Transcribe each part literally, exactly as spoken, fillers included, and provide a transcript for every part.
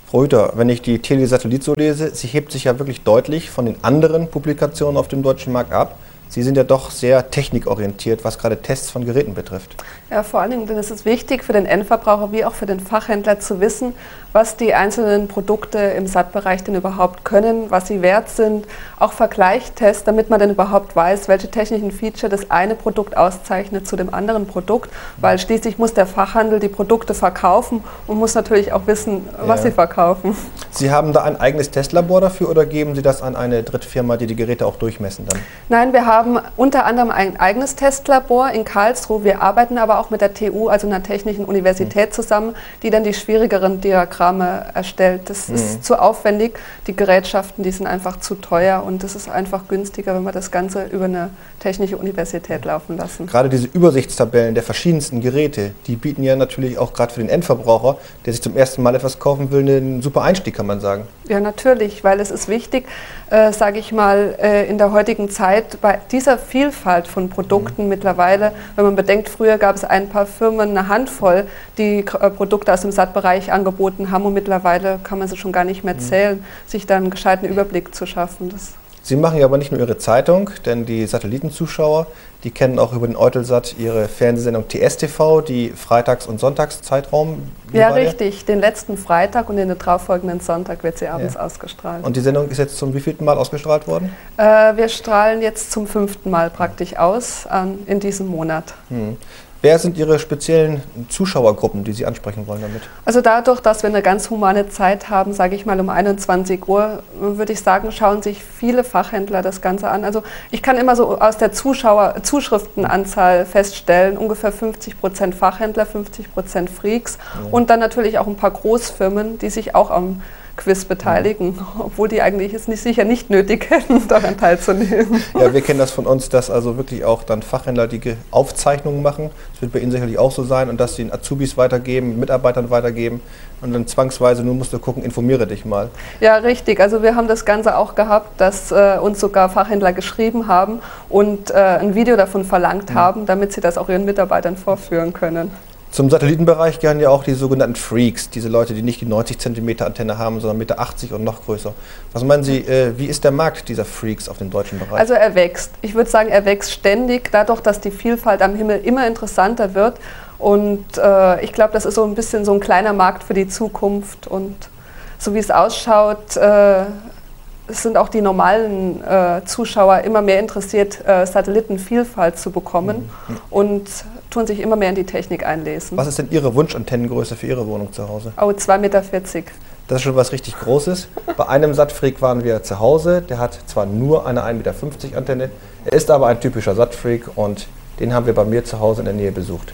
Frau Hüter, wenn ich die Telesatellit so lese, sie hebt sich ja wirklich deutlich von den anderen Publikationen auf dem deutschen Markt ab. Sie sind ja doch sehr technikorientiert, was gerade Tests von Geräten betrifft. Ja, vor allen Dingen, denn es ist wichtig für den Endverbraucher wie auch für den Fachhändler zu wissen, was die einzelnen Produkte im S A T-Bereich denn überhaupt können, was sie wert sind, auch Vergleichstests, damit man dann überhaupt weiß, welche technischen Feature das eine Produkt auszeichnet zu dem anderen Produkt, weil schließlich muss der Fachhandel die Produkte verkaufen und muss natürlich auch wissen, was ja. sie verkaufen. Sie haben da ein eigenes Testlabor dafür oder geben Sie das an eine Drittfirma, die die Geräte auch durchmessen dann? Nein, wir haben unter anderem ein eigenes Testlabor in Karlsruhe. Wir arbeiten aber auch mit der T U, also einer Technischen Universität, zusammen, die dann die schwierigeren Diagramme erstellt. Das mhm. ist zu aufwendig. Die Gerätschaften, die sind einfach zu teuer und es ist einfach günstiger, wenn wir das Ganze über eine Technische Universität laufen lassen. Gerade diese Übersichtstabellen der verschiedensten Geräte, die bieten ja natürlich auch gerade für den Endverbraucher, der sich zum ersten Mal etwas kaufen will, einen super Einstieg, kann man sagen. Ja, natürlich, weil es ist wichtig, äh, sage ich mal, äh, in der heutigen Zeit bei dieser Vielfalt von Produkten mhm. mittlerweile, wenn man bedenkt, früher gab es ein paar Firmen, eine Handvoll, die äh, Produkte aus dem S A T-Bereich angeboten haben und mittlerweile kann man sie schon gar nicht mehr zählen, mhm. sich da einen gescheiten Überblick zu schaffen. Das Sie machen ja aber nicht nur Ihre Zeitung, denn die Satellitenzuschauer, die kennen auch über den Eutelsat Ihre Fernsehsendung T S T V, die Freitags- und Sonntagszeitraum. Ja, richtig. Den letzten Freitag und den darauffolgenden Sonntag wird sie abends ja. ausgestrahlt. Und die Sendung ist jetzt zum wievielten Mal ausgestrahlt worden? Äh, wir strahlen jetzt zum fünften Mal praktisch aus äh, in diesem Monat. Hm. Wer sind Ihre speziellen Zuschauergruppen, die Sie ansprechen wollen damit? Also dadurch, dass wir eine ganz humane Zeit haben, sage ich mal um einundzwanzig Uhr, würde ich sagen, schauen sich viele Fachhändler das Ganze an. Also ich kann immer so aus der Zuschauer Zuschriftenanzahl feststellen, ungefähr fünfzig Prozent Fachhändler, fünfzig Prozent Freaks ja. und dann natürlich auch ein paar Großfirmen, die sich auch am Quiz beteiligen, obwohl die eigentlich es nicht, sicher nicht nötig hätten, daran teilzunehmen. Ja, wir kennen das von uns, dass also wirklich auch dann Fachhändler die Aufzeichnungen machen. Das wird bei Ihnen sicherlich auch so sein und dass sie den Azubis weitergeben, Mitarbeitern weitergeben und dann zwangsweise, nun musst du gucken, informiere dich mal. Ja, richtig. Also wir haben das Ganze auch gehabt, dass äh, uns sogar Fachhändler geschrieben haben und äh, ein Video davon verlangt mhm. haben, damit sie das auch ihren Mitarbeitern vorführen können. Zum Satellitenbereich gehören ja auch die sogenannten Freaks, diese Leute, die nicht die neunzig Zentimeter Antenne haben, sondern Meter achtzig und noch größer. Was meinen Sie, äh, wie ist der Markt dieser Freaks auf dem deutschen Bereich? Also er wächst. Ich würde sagen, er wächst ständig, dadurch, dass die Vielfalt am Himmel immer interessanter wird. Und äh, ich glaube, das ist so ein bisschen so ein kleiner Markt für die Zukunft. Und so wie es ausschaut, äh, sind auch die normalen äh, Zuschauer immer mehr interessiert, äh, Satellitenvielfalt zu bekommen mhm. und tun sich immer mehr in die Technik einlesen. Was ist denn Ihre Wunschantennengröße für Ihre Wohnung zu Hause? Oh, zwei Meter vierzig. Das ist schon was richtig Großes. Bei einem Sat-Freak waren wir zu Hause. Der hat zwar nur eine ein Meter fünfzig Antenne, er ist aber ein typischer Sat-Freak und den haben wir bei mir zu Hause in der Nähe besucht.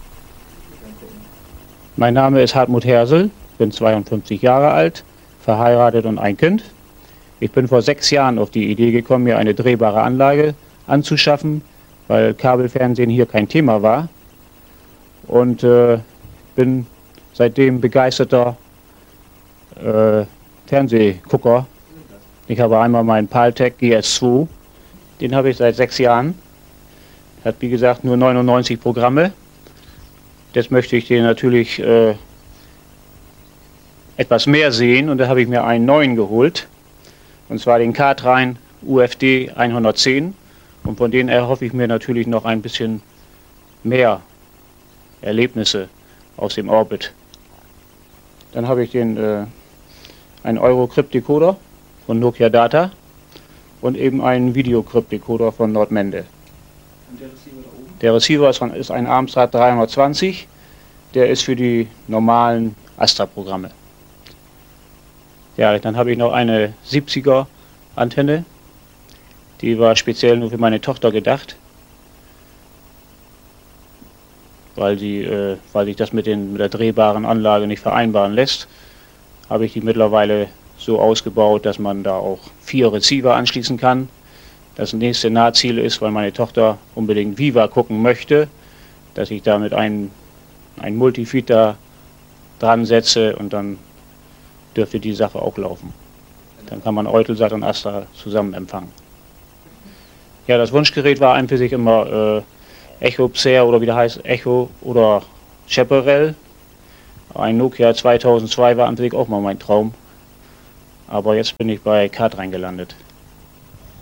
Mein Name ist Hartmut Hersel, bin zweiundfünfzig Jahre alt, verheiratet und ein Kind. Ich bin vor sechs Jahren auf die Idee gekommen, mir eine drehbare Anlage anzuschaffen, weil Kabelfernsehen hier kein Thema war. Und äh, bin seitdem begeisterter äh, Fernsehgucker. Ich habe einmal meinen Paltec G S zwei, den habe ich seit sechs Jahren. Hat wie gesagt nur neunundneunzig Programme. Jetzt möchte ich den natürlich äh, etwas mehr sehen und da habe ich mir einen neuen geholt. Und zwar den K-Train U F D hundertzehn. Und von denen erhoffe ich mir natürlich noch ein bisschen mehr Erlebnisse aus dem Orbit. Dann habe ich den äh, einen Eurocrypt-Decoder von Nokia Data und eben einen Videocrypt-Decoder von Nordmende. Und der Receiver da oben? Der Receiver ist, von, ist ein Armstrad dreihundertzwanzig. Der ist für die normalen Astra-Programme. Ja, dann habe ich noch eine siebziger Antenne. Die war speziell nur für meine Tochter gedacht, weil, die, äh, weil sich das mit, den, mit der drehbaren Anlage nicht vereinbaren lässt. Habe ich die mittlerweile so ausgebaut, dass man da auch vier Receiver anschließen kann. Das nächste Nahziel ist, weil meine Tochter unbedingt Viva gucken möchte, dass ich damit einen, einen Multifeed da dran setze und dann dürfte die Sache auch laufen. Dann kann man Eutelsat und Astra zusammen empfangen. Ja, das Wunschgerät war einem für sich immer äh, Echo Pser oder wie der heißt, Echo oder Chaparral. Ein Nokia zweitausendzwei war natürlich auch mal mein Traum. Aber jetzt bin ich bei Kadran gelandet.